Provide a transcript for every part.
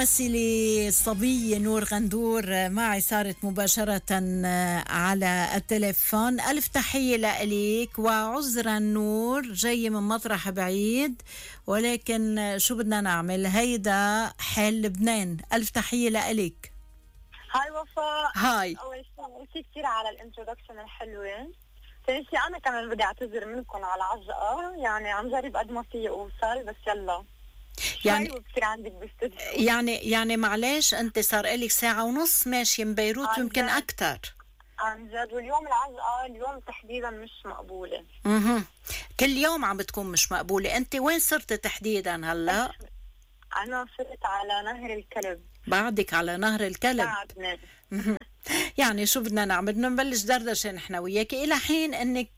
مراسلي الصبية نور غندور معي صارت مباشرة على التليفون. ألف تحية لإليك، وعذرا نور جاي من مطرح بعيد، ولكن شو بدنا نعمل، هيدا حال لبنان. ألف تحية لإليك. هاي وفاء. هاي. أول شيء كثير على الانترودكشن الحلوة. ثاني شيء أنا كمان بدي أعتذر منكم على عجقة، يعني عم جرب قد ما فيي أوصل، بس يلا يعني بصير عندك باستوديو. يعني معلش، أنت صار لك ساعة ونص ماشية من بيروت، يمكن أكتر. عن جد، واليوم العجقة اليوم تحديدا مش مقبولة. كل يوم عم بتكون مش مقبولة. أنت وين صرت تحديدا هلا؟ أنا صرت على نهر الكلب. بعدك على نهر الكلب؟ بعدنا. يعني شو بدنا نعمل؟ بدنا نبلش دردشة نحن وياك إلى حين أنك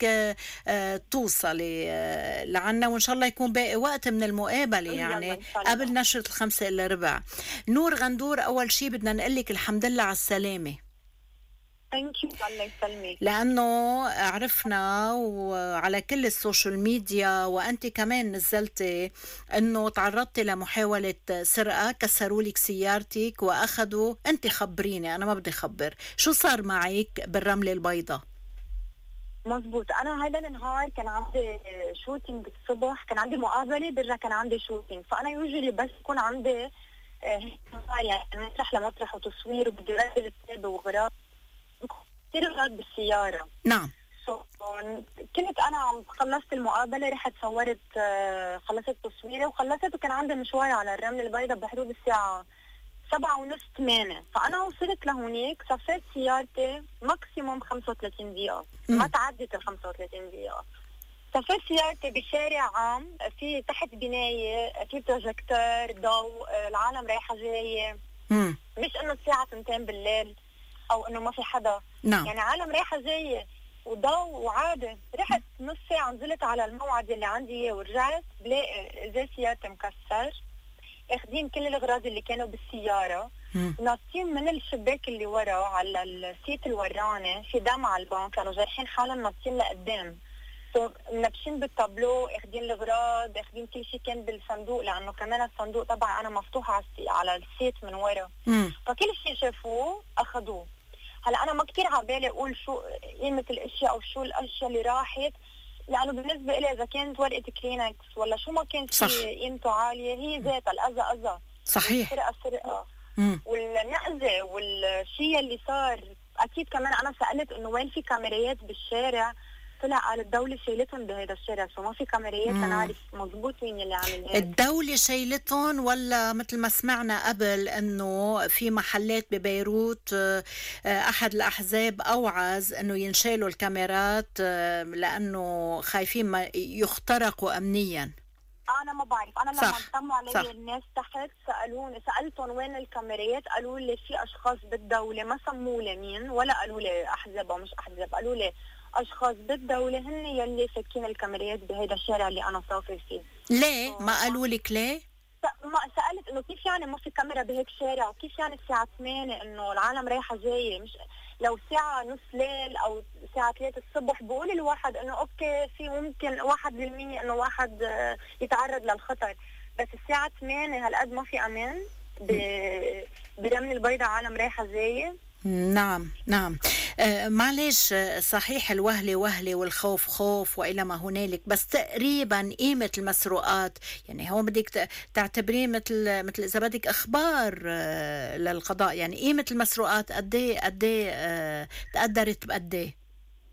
توصلي لعنا، وإن شاء الله يكون باقي وقت من المقابلة، يعني قبل نشرة 5:15. نور غندور، أول شي بدنا نقلك الحمد لله على السلامة. الله يسلمك. لأنه عرفنا وعلى كل السوشيال ميديا، وأنت كمان نزلتي أنه تعرضتي لمحاولة سرقة، كسروا لك سيارتك وأخذوا. أنت خبريني، أنا ما بدي خبر شو صار معك بالرملة البيضاء. مزبوط، أنا هذا النهار كان عندي شوتينج الصبح، كان عندي مقابلة برا، كان عندي شوتينج. فأنا يوجولي بس يكون عندي يعني مسرح لمسرح وتصوير، وبدي أرتب الكتاب وغراض كثير أغراض بالسيارة. نعم. كنت أنا خلصت المقابلة، رحت صورت، خلصت تصويري وخلصت، وكان عندي مشوار على الرمل البيضاء بحدود الساعة 7:30 8. فأنا وصلت لهونيك، صفيت سيارتي ماكسيموم 35 دقيقة، ما تعدت ال 35 دقيقة. صفيت سيارتي بشارع عام، في تحت بناية، في بروجيكتور ضوء، العالم رايحة جاية. مش إنه الساعة 2 بالليل أو إنه ما في حدا. نعم. يعني عالم رايحة جاية وضوء وعادة. رحت نص ساعة، نزلت على الموعد اللي عندي اياه، ورجعت بلاقي زي سيارتي مكسر، اخذين كل الاغراض اللي كانوا بالسيارة، ناطين من الشباك اللي ورا على السيت الوراني، في دم على البان، كانوا جارحين حالهم ناطين لقدام. منبشين بالطابلو، اخذين الاغراض، اخذين كل شيء كان بالصندوق، لانه كمان الصندوق طبعا انا مفتوحة على السيت من ورا. فكل شيء شافوه اخذوه. هلا انا ما كثير عبالي اقول شو قيمه الاشياء او شو الاشياء اللي راحت، لانه بالنسبه لي اذا كانت ورقه كلينكس ولا شو ما كان في قيمته عاليه، هي ذاتها الاذى اذى. صحيح. السرقه سرقه. والنقزه والشيء اللي صار، اكيد كمان انا سالت انه وين في كاميرات بالشارع، طلع قال الدولة شايلتهم بهذا الشارع، فما في كاميرات لنعرف مزبوط مين اللي عامل هيك. الدولة شايلتهم، ولا مثل ما سمعنا قبل انه في محلات ببيروت احد الاحزاب اوعز انه ينشالوا الكاميرات لانه خايفين ما يخترقوا امنيا؟ انا ما بعرف. انا لما انضموا علي الناس تحت سالتهم وين الكاميرات، قالوا لي في اشخاص بالدولة، ما سموا لي مين ولا قالوا لي احزاب او مش احزاب، قالوا لي اشخاص بالدولة هن يلي فكين الكاميرات بهيدا الشارع اللي انا صافر فيه. ليه؟ ما قالوا لك ليه؟ ما سألت انه كيف يعني ما في كاميرا بهيك شارع، وكيف يعني الساعة 8 انه العالم رايحة جاية، مش لو ساعة نص ليل او ساعة 3 الصبح بقول الواحد انه اوكي في ممكن 1% انه واحد يتعرض للخطر، بس الساعة 8 هالقد ما في امان برمل البيضاء، عالم رايحة جاية. نعم. معلش، صحيح الوهلة وهلة والخوف خوف وإلى ما هنالك، بس تقريبا قيمة المسروقات، يعني هو بدك تعتبريه مثل إذا بدك أخبار للقضاء، يعني قيمة المسروقات قديه تقدرت بقديه؟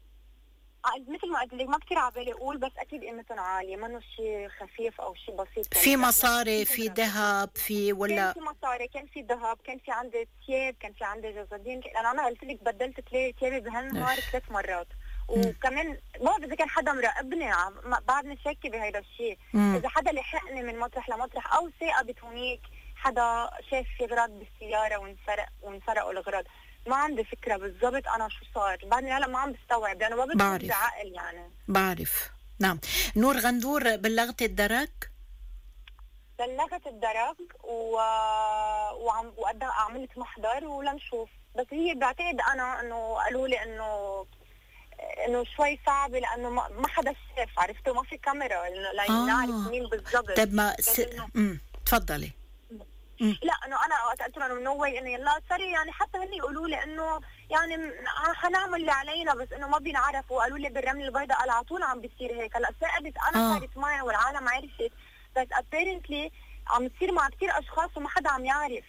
مثل ما قلت لك ما كثير عبالي اقول، بس اكيد قيمتهم عاليه، منه شيء خفيف او شيء بسيط. في مصاري، في ذهب، في ولا كان في مصاري، كان في ذهب، كان في عندي ثياب، كان في عندي جزادين. انا قلت لك بدلت ثيابي بهالنهار 3 مرات. وكمان ما بعرف اذا كان حدا مراقبني، بعدني شاكه بهذا الشيء. اذا حدا لحقني من مطرح لمطرح، او ثاقبت هونيك حدا شاف في اغراض بالسياره وانسرقوا الاغراض. ما عندي فكرة بالضبط أنا شو صار، بعدني هلا ما عم بستوعب، لأنه ما بدي بعقل يعني. بعرف. نعم. نور غندور، بلغت الدرك؟ بلغت الدرك وقد عملت محضر ولنشوف، بس هي بعتقد أنا إنه قالوا لي إنه شوي صعب، لأنه ما حدا شاف، عرفتوا ما في كاميرا لنعرف مين بالضبط. طيب ما تفضلي. لا انه انا وقت قلت لهم نو واي انه يلا سوري، يعني حتى هن يقولوا لي انه يعني حنعمل اللي علينا بس انه ما بينعرف، وقالوا لي بالرمل البيضاء قال على طول عم بيصير هيك. هلا ثاقبت انا صارت معي والعالم عرفت، بس ابيرنتلي عم تصير مع كثير اشخاص وما حدا عم يعرف.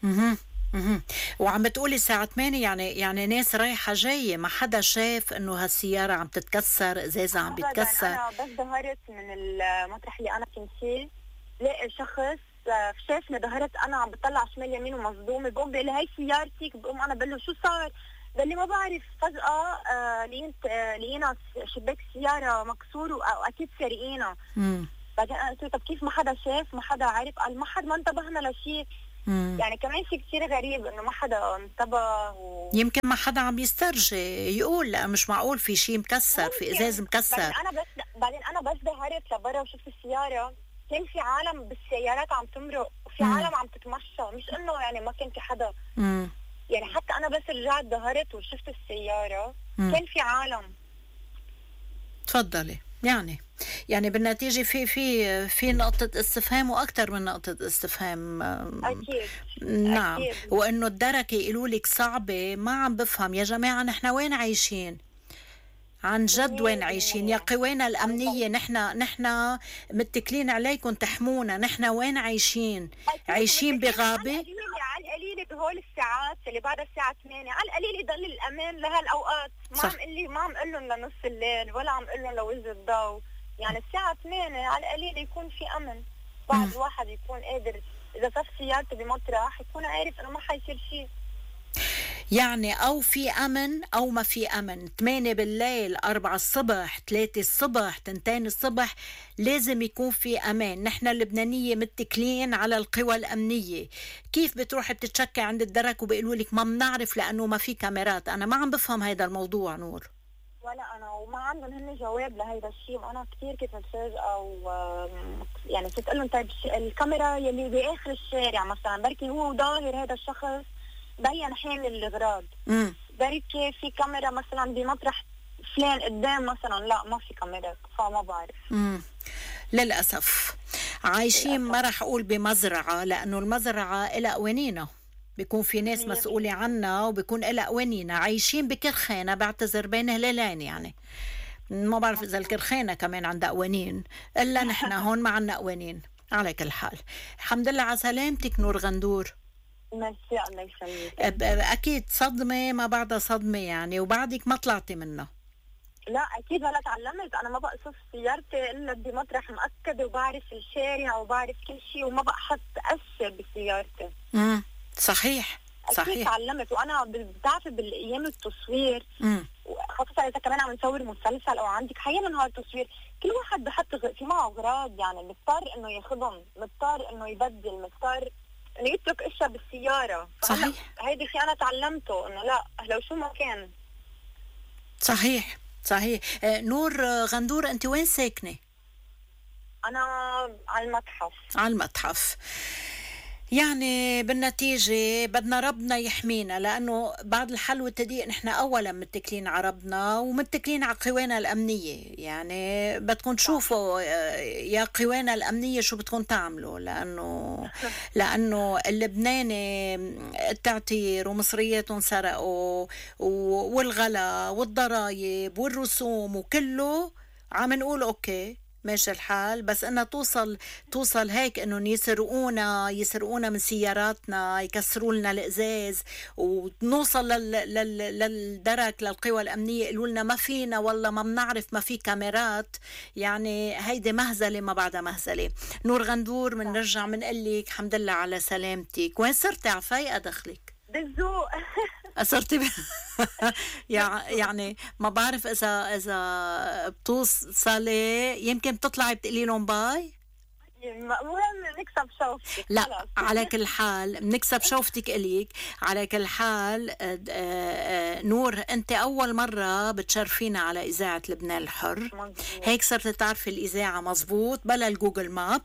وعم بتقولي الساعة 8، يعني ناس رايحة جاية، ما حدا شاف انه هالسيارة عم تتكسر، ازازة عم بيتكسر؟ انا بس ظهرت من المطرح اللي انا كنت فيه لقي شخص شافني، ظهرت انا عم بطلع شمال يمين ومصدومه، بقوم بقول لي هي سيارتك، بقوم انا بقول له شو صار؟ قال لي ما بعرف، فجأة لقينا شباك السيارة مكسور واكيد سارقينه. بعدين انا قلت له طب كيف ما حدا شاف ما حدا عرف؟ قال ما حدا، ما انتبهنا لشيء. يعني كمان شيء كثير غريب انه ما حدا انتبه يمكن ما حدا عم يسترجي يقول لا مش معقول في شيء مكسر، في ازاز مكسر. بعدين انا بس ظهرت لبرا وشفت السيارة، كان في عالم بالسيارات عم تمرق وفي عالم عم تتمشى، مش انه يعني ما كان في حدا. يعني حتى انا بس رجعت ظهرت وشفت السيارة كان في عالم. تفضلي. يعني بالنتيجة في نقطة استفهام وأكثر من نقطة استفهام. أكيد. نعم. أكيد. وإنه الدركة يقولوا لك صعبة، ما عم بفهم يا جماعة، نحن وين عايشين؟ عن جد وين عايشين؟ يا قوانا الأمنية، نحن متكلين عليكم تحمونا، نحن وين عايشين؟ عايشين بغابة؟ على القليلة بهول الساعات اللي بعد الساعة 8 على القليلة يضل الأمان لهالأوقات. ما عم قل لهم لنص الليل ولا عم قل لهم لوجه الضوء، يعني الساعة 8 على القليلة يكون في أمن. بعد الواحد يكون قادر إذا صف سيارته بمطرح يكون عارف إنه ما حيصير شيء. يعني أو في أمن أو ما في أمن. 8 بالليل، 4 الصبح، 3 الصبح، 2 الصبح، لازم يكون في أمان. نحن اللبنانية متكلين على القوى الأمنية. كيف بتروحي بتتشكي عند الدرك وبيقولوا لك ما بنعرف لأنه ما في كاميرات؟ أنا ما عم بفهم هيدا الموضوع نور. ولا أنا، وما عندهم هن جواب لهيدا الشيء، وأنا كثير كنت متفاجئة يعني كنت أقول لهم طيب الكاميرا يلي بآخر الشارع مثلا بركي هو ظاهر هذا الشخص بين حامل الأغراض، بركي في كاميرا مثلا بمطرح فلان قدام مثلا، لا ما في كاميرا، فما بعرف. للأسف عايشين ما رح أقول بمزرعة، لأنه المزرعة إلى قوانينها، بيكون في ناس مسؤولة عنها وبيكون إلى قوانينها. عايشين بكرخانة، بعتذر بين هلالين، يعني ما بعرف إذا الكرخانة كمان عندها قوانين، إلا نحن هون ما عنا قوانين. على كل حال الحمد لله على سلامتك نور غندور. ميرسي، الله يسلمك. أكيد صدمة ما بعدها صدمة يعني، وبعدك ما طلعتي منها. لا أكيد، ولا تعلمت. أنا ما بقصف سيارتي إلا بمطرح مؤكد، وبعرف الشارع وبعرف كل شيء، وما بقى حط أثر بسيارتي. صحيح. أكيد تعلمت. وأنا بتعرفي بالأيام التصوير، خاصة إذا كمان عم نصور مسلسل أو عندك حيانا نهار التصوير، كل واحد بحط في معه أغراض، يعني مضطر إنه ياخذهم، مضطر إنه يبدل، مضطر إنه يترك أشياء بالسيارة. صحيح. هيدا شيء أنا تعلمته، إنه لا لو شو ما كان. صحيح. نور غندور، أنت وين ساكنة؟ أنا على المتحف. على المتحف. يعني بالنتيجة بدنا ربنا يحمينا، لأنه بعد الحل والتضييق نحن أولا متكلين على ربنا ومتكلين على قوانا الأمنية. يعني بدكم تشوفوا يا قوانا الأمنية شو بدكم تعملوا، لأنه اللبناني التعتير ومصرياتهم سرقوا والغلا والضرايب والرسوم وكله عم نقول أوكي ماشي الحال، بس انها توصل هيك انه يسرقونا من سياراتنا، يكسروا لنا الازاز، ونوصل للدرك للقوى الامنيه يقولوا لنا ما فينا والله ما بنعرف ما في كاميرات. يعني هيدي مهزله ما بعدها مهزله. نور غندور بنرجع بنقول لك الحمد لله على سلامتك. وين صرتي عفايقه دخلك؟ بالذوق. صرتي يعني ما بعرف اذا بتوصلي يمكن بتطلعي بتقولي لهم باي. المهم نكسب شوفتك. لا على كل حال بنكسب شوفتك إليك. على كل حال نور، انت اول مرة بتشرفينا على اذاعة لبنان الحر. هيك صرت تعرفي الاذاعة مزبوط بلا الجوجل ماب.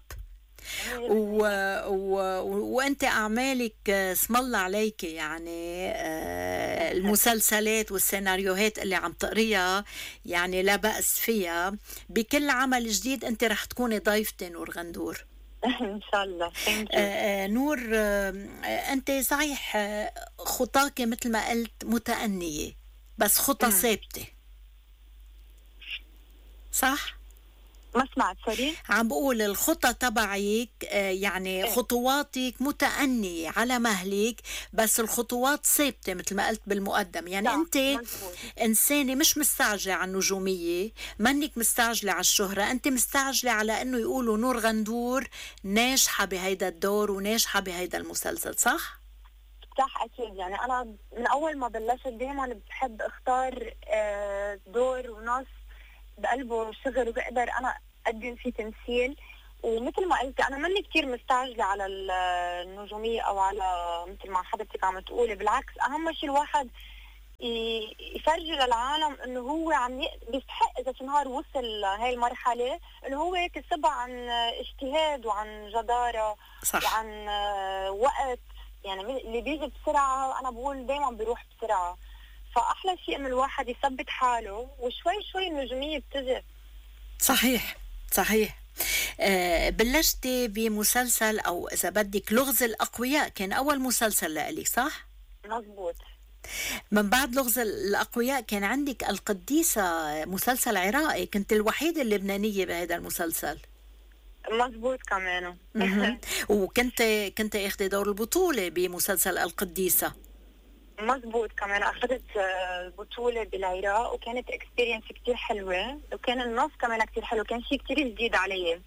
وانت اعمالك اسم الله عليك، يعني المسلسلات والسيناريوهات اللي عم تقريها يعني لا بأس فيها. بكل عمل جديد انت رح تكوني ضيفتي نور غندور. ان شاء الله. ثانك يو. نور، أنت صحيح خطاك مثل ما قلت متأنية، بس خطى ثابتة، صح؟ ما سمعت، سوري. عم بقول الخطى تبعك، يعني ايه خطواتك متأنية على مهلك، بس الخطوات ثابتة مثل ما قلت بالمقدم. يعني صح، أنت مزبوط. إنسانة مش مستعجلة على النجومية، منك مستعجلة على الشهرة، أنت مستعجلة على أنه يقولوا نور غندور ناجحة بهيدا الدور وناجحة بهيدا المسلسل، صح؟ صح اكيد. يعني انا من اول ما بلشت دائما بحب اختار دور ونص بقلبه شغل وبقدر انا اقدم فيه تمثيل. ومثل ما قلت انا ماني كثير مستعجله على النجوميه او على مثل ما حضرتك عم تقولي. بالعكس، اهم شيء الواحد يفرجي للعالم انه هو بيستحق اذا في نهار وصل هاي المرحله انه هو كسبها عن اجتهاد وعن جداره صح. وعن وقت. يعني اللي بيجي بسرعه انا بقول دائما بيروح بسرعه. فاحلى شيء انه الواحد يثبت حاله وشوي شوي النجوميه بتجي. صحيح، صحيح. بلشتي بمسلسل أو إذا بدك لغز الأقوياء، كان أول مسلسل لإلك، صح؟ مزبوط. من بعد لغز الأقوياء كان عندك القديسة، مسلسل عراقي، كنت الوحيدة اللبنانية بهذا المسلسل. مزبوط كمان. وكنت اخذي دور البطولة بمسلسل القديسة. مزبوط كمان اخذت البطولة بالعراق وكانت اكسبيرينس كتير حلوة وكان النص كمان كتير حلو. كان شيء كتير جديد علي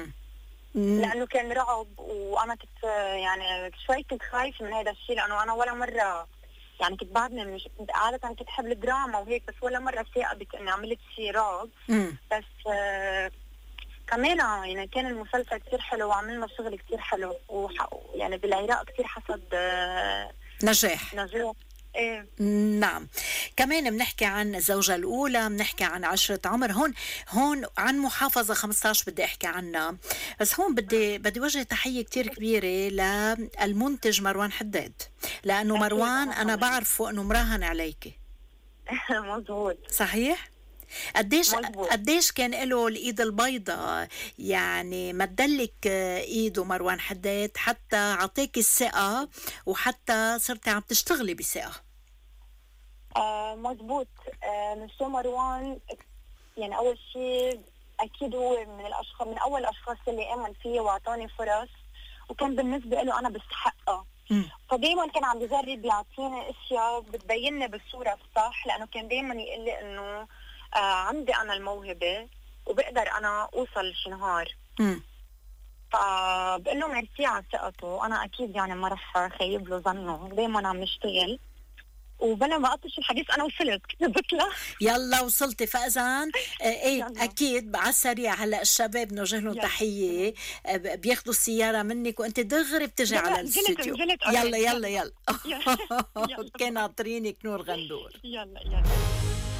لانه كان رعب وانا كنت يعني شوي كنت خايفة من هذا الشيء لانه انا ولا مرة يعني كنت بعدني مش كنت عادة كنت احب الدراما وهيك بس ولا مرة ثاقبت اني عملت شيء رعب. بس كمان يعني كان المسلسل كتير حلو وعملنا شغل كتير حلو يعني بالعراق كتير حصد نجاح. ايه. نعم. كمان بنحكي عن الزوجة الأولى، بنحكي عن عشرة عمر. هون عن محافظة 15 بدي أحكي عنها، بس هون بدي وجه تحية كتير كبيرة للمنتج مروان حداد، لأنه مروان أنا بعرفه أنه مراهن عليك. مظبوط. صحيح؟ قديش كان له الإيد البيضاء، يعني ما تدلك إيده مروان حداد حتى عطيك الثقة وحتى صرتي عم تشتغلي بثقة. مظبوط. مستر مروان يعني أول شيء أكيد هو من أول الأشخاص اللي آمن فيه وأعطاني فرص وكان بالنسبة له أنا بستحقها. فدايما كان عم بجرب يعطيني أشياء بتبينني بالصورة الصح لأنه كان دايما يقول لي إنه عندي أنا الموهبة وبقدر أنا أوصل شي نهار. فبقول له ميرسي على ثقته. أنا أكيد يعني ما رح خيب له ظنه، دايما عم نشتغل وبلا ما أطش الحديث أنا وصلت كتبت له. يلا وصلتي فأذان. ايه أكيد على السريع. هلا الشباب نوجه لهم تحية، بياخدوا السيارة منك وأنت دغري بتجي على الاستوديو. يلا يلا يلا, يلا. كان ناطرينك نور غندور. يلا.